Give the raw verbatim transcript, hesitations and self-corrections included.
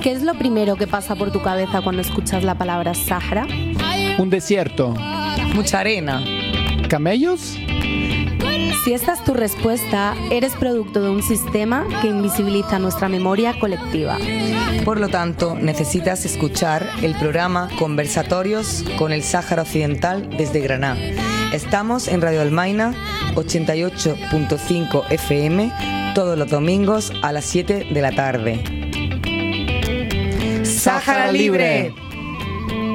¿Qué es lo primero que pasa por tu cabeza cuando escuchas la palabra Sáhara? Un desierto. Mucha arena. ¿Camellos? Si esta es tu respuesta, eres producto de un sistema que invisibiliza nuestra memoria colectiva. Por lo tanto, necesitas escuchar el programa Conversatorios con el Sáhara Occidental desde Granada. Estamos en Radio Almaina, ochenta y ocho punto cinco F M, todos los domingos a las siete de la tarde. ¡Sáhara Libre!